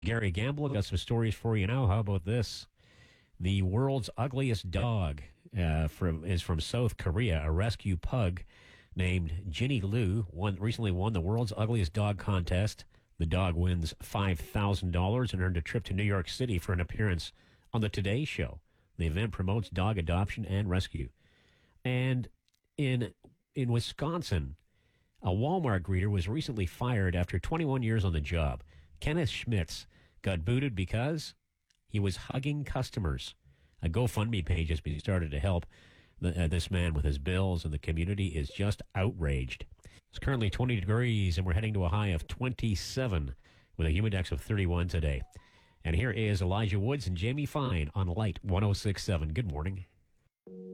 Gary Gamble got some stories for you now. How about this? The world's ugliest dog is from South Korea. A rescue pug named Ginny Lu recently won the world's ugliest dog contest. The dog wins $5,000 and earned a trip to New York City for an appearance on the Today Show. The event promotes dog adoption and rescue. And in Wisconsin, a Walmart greeter was recently fired after 21 years on the job. Kenneth Schmitz got booted because he was hugging customers. A GoFundMe page has been started to help this man with his bills, and the community is just outraged. It's currently 20 degrees, and we're heading to a high of 27 with a humidex of 31 today. And here is Elijah Woods and Jamie Fine on Light 106.7. Good morning.